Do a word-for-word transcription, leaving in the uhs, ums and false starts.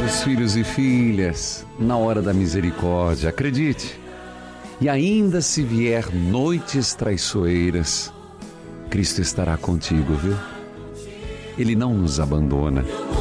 Meus filhos e filhas, na hora da misericórdia, acredite, e ainda se vier noites traiçoeiras, Cristo estará contigo, viu? Ele não nos abandona.